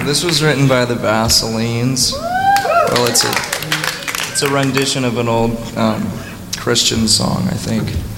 This was written by the Vaselines. Well, it's a rendition of an old Christian song, I think.